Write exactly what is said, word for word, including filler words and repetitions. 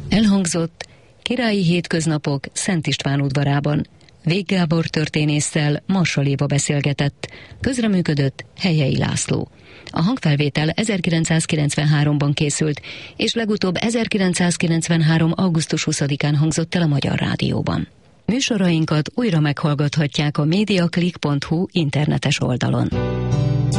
Elhangzott Királyi hétköznapok Szent István udvarában. Vég Gábor történésszel Marsal Éva beszélgetett, közreműködött Helyei László. A hangfelvétel ezerkilencszázkilencvenháromban készült, és legutóbb ezerkilencszázkilencvenhárom. augusztus huszadikán hangzott el a Magyar Rádióban. Műsorainkat újra meghallgathatják a mediaclick pont hu internetes oldalon.